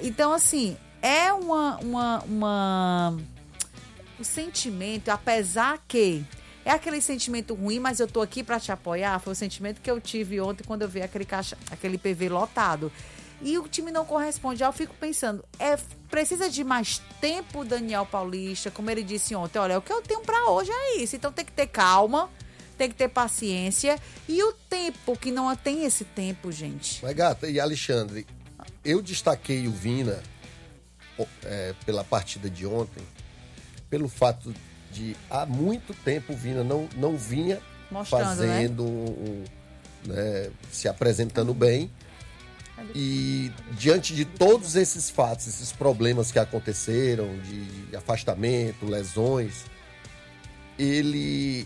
Então, assim, é o sentimento, apesar que é aquele sentimento ruim, mas eu tô aqui para te apoiar, foi o sentimento que eu tive ontem quando eu vi aquele PV lotado. E o time não corresponde. Aí eu fico pensando, precisa de mais tempo, Daniel Paulista, como ele disse ontem. Olha, o que eu tenho para hoje é isso. Então tem que ter calma, tem que ter paciência. E o tempo, que não tem esse tempo, gente. Mas, Gata, e Alexandre, eu destaquei o Vina pela partida de ontem, pelo fato de há muito tempo o Vina não vinha mostrando, fazendo, né, se apresentando bem. E diante de todos esses fatos, esses problemas que aconteceram, de afastamento, lesões, ele...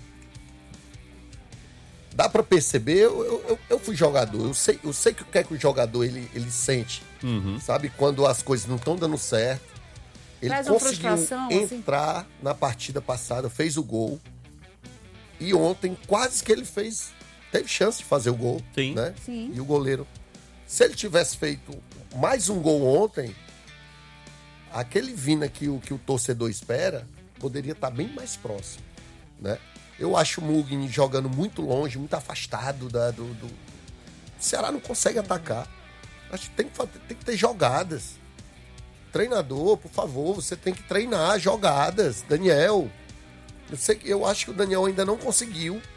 Dá pra perceber, eu fui jogador, eu sei que o que é que o jogador ele sente, sabe? Quando as coisas não estão dando certo. Ele conseguiu entrar assim na partida passada, fez o gol. E ontem quase que ele teve chance de fazer o gol, Sim. Né? Sim. E o goleiro... Se ele tivesse feito mais um gol ontem, aquele Vina que o torcedor espera poderia estar bem mais próximo, né? Eu acho o Mugni jogando muito longe, muito afastado do... O Ceará não consegue atacar. Acho que tem que ter jogadas. Treinador, por favor, você tem que treinar jogadas. Daniel, eu acho que o Daniel ainda não conseguiu